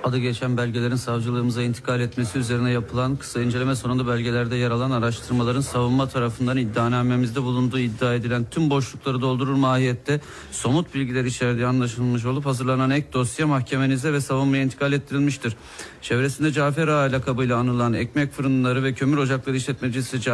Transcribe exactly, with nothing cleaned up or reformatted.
Adı geçen belgelerin savcılığımıza intikal etmesi üzerine yapılan kısa inceleme sonunda belgelerde yer alan araştırmaların savunma tarafından iddianamemizde bulunduğu iddia edilen tüm boşlukları doldurur mahiyette somut bilgiler içerdiği anlaşılmış olup hazırlanan ek dosya mahkemenize ve savunmaya intikal ettirilmiştir. Çevresinde Cafer Ağa lakabıyla anılan ekmek fırınları ve kömür ocakları işletmecisi